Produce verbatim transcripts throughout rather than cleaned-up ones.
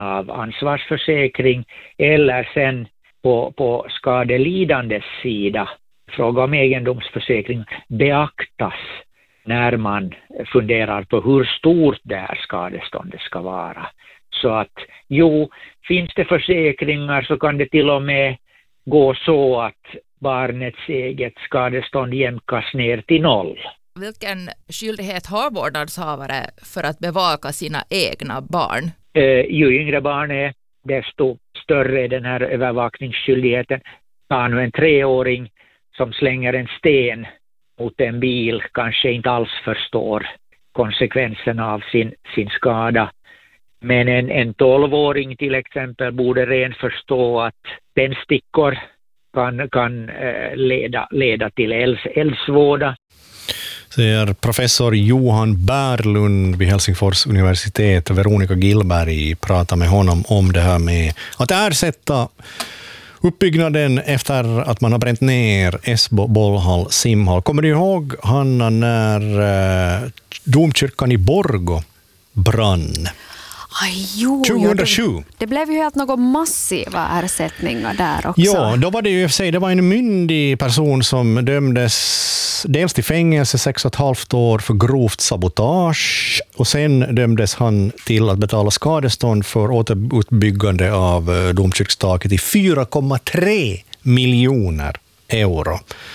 av ansvarsförsäkring eller sen på, på skadelidandes sida, fråga om egendomsförsäkring, beaktas när man funderar på hur stort det här skadeståndet ska vara. Så att jo, finns det försäkringar så kan det till och med gå så att barnets eget skadestånd jämkas ner till noll. Vilken skyldighet har vårdnadshavare för att bevaka sina egna barn? Eh, ju yngre barn är, desto större är den här övervakningsskyldigheten. Ta nu en treåring som slänger en sten mot en bil, kanske inte alls förstår konsekvenserna av sin, sin skada. Men en, en tolvåring till exempel borde redan förstå att tändstickor kan, kan eh, leda, leda till elds, eldsvåda. Säger professor Johan Bärlund vid Helsingfors universitet. Veronica Gillberg pratar med honom om det här med att ersätta uppbyggnaden efter att man har bränt ner Esbo bollhall, simhall. Kommer du ihåg, Hanna, när eh, domkyrkan i Borgå brann? Aj, jo, tjugohundrasju. Ja, det, det blev ju helt något massiva ersättningar där också. Ja, då var det ju i och för sig, det var en myndig person som dömdes dels till fängelse sex och ett halvt år för grovt sabotage, och sen dömdes han till att betala skadestånd för återutbyggande av domkyrkstaket i fyra komma tre miljoner euro.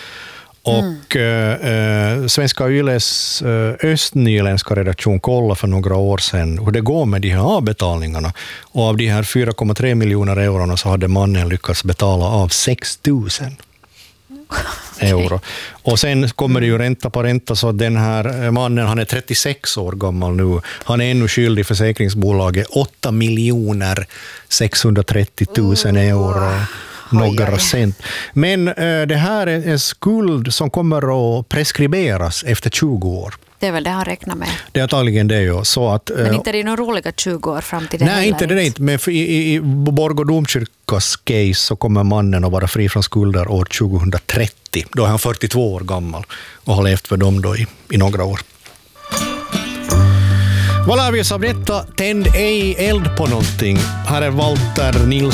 Och mm. eh, Svenska Yles eh, östnyländska redaktion kollade för några år sedan hur det går med de här avbetalningarna. Och av de här fyra komma tre miljoner euro så hade mannen lyckats betala av sex tusen euro. Och sen kommer det ju ränta på ränta, så den här mannen, han är trettiosex år gammal nu. Han är ännu skyldig försäkringsbolaget åtta miljoner sexhundratrettio tusen euro. Några cent. Men äh, det här är en skuld som kommer att preskriberas efter tjugo år. Det är väl det han räknar med. Det är antagligen det, ja. Så att, äh, men inte är det några roliga tjugo år fram till det? Nej, inte det inte. Men i, i, i Borgå domkyrkas case så kommer mannen att vara fri från skulder år tjugohundratrettio. Då är han fyrtiotvå år gammal och har levt för dem då i, i några år. Vad lär vi oss av detta? Tänd ej eld på någonting. Här är Walter Nilsson.